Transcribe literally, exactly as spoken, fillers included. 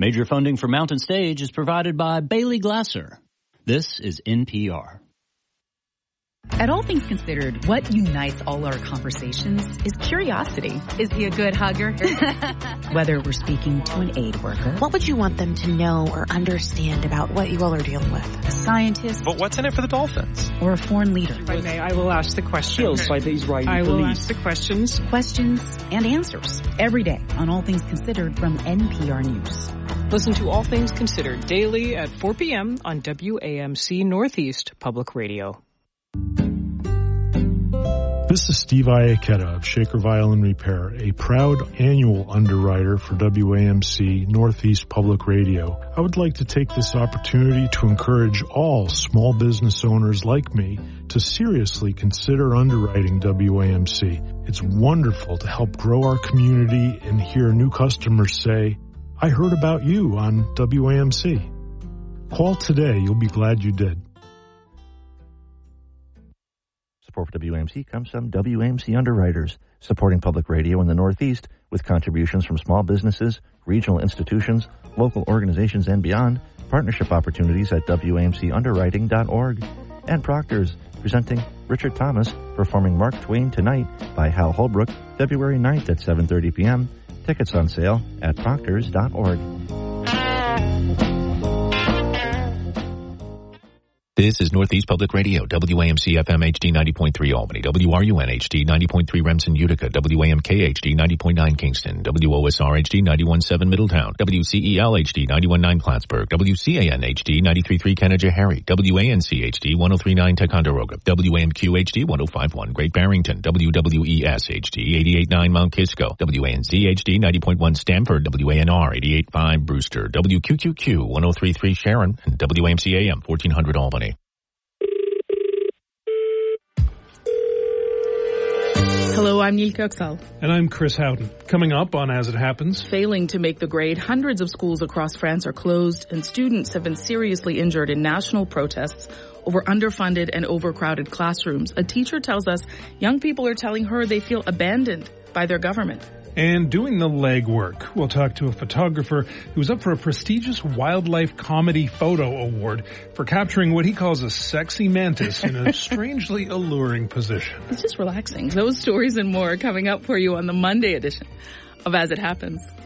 Major funding for Mountain Stage is provided by Bailey Glasser. This is N P R. At All Things Considered, what unites all our conversations is curiosity. Is he a good hugger? Whether we're speaking to an aid worker. What would you want them to know or understand about what you all are dealing with? A scientist. But what's in it for the Dolphins? Or a foreign leader. If I may, I will ask the questions. By these right I will police. ask the questions. Questions and answers. Every day on All Things Considered from N P R News. Listen to All Things Considered daily at four p.m. on W A M C Northeast Public Radio. This is Steve Iacchetta of Shaker Violin Repair, a proud annual underwriter for W A M C Northeast Public Radio. I would like to take this opportunity to encourage all small business owners like me to seriously consider underwriting W A M C. It's wonderful to help grow our community and hear new customers say, "I heard about you on W A M C." Call today. You'll be glad you did. Support for W A M C comes from W A M C Underwriters, supporting public radio in the Northeast with contributions from small businesses, regional institutions, local organizations, and beyond. Partnership opportunities at W A M C underwriting dot org. And Proctor's, presenting Richard Thomas, performing Mark Twain Tonight by Hal Holbrook, February ninth at seven thirty p.m. Tickets on sale at proctors dot org. This is Northeast Public Radio, W A M C F M H D ninety point three Albany, W R U N H D ninety point three Remsen, Utica, W A M K H D ninety point nine Kingston, W O S R H D ninety-one point seven Middletown, W C E L H D ninety-one point nine Plattsburgh, W C A N H D ninety-three point three Canajahari, W A N C H D one oh three point nine Ticonderoga, W A M Q H D one oh five point one Great Barrington, W W E S H D eighty-eight point nine Mount Kisco, W A N Z H D ninety point one Stamford, W A N R eighty-eight point five Brewster, W Q Q Q one oh three point three Sharon, and W A M C A M fourteen hundred Albany. Hello, I'm Neil Köksal. And I'm Chris Howden. Coming up on As It Happens. Failing to make the grade, hundreds of schools across France are closed, and students have been seriously injured in national protests over underfunded and overcrowded classrooms. A teacher tells us young people are telling her they feel abandoned by their government. And doing the legwork, we'll talk to a photographer who's up for a prestigious Wildlife Comedy Photo Award for capturing what he calls a sexy mantis in a strangely alluring position. It's just relaxing. Those stories and more are coming up for you on the Monday edition of As It Happens.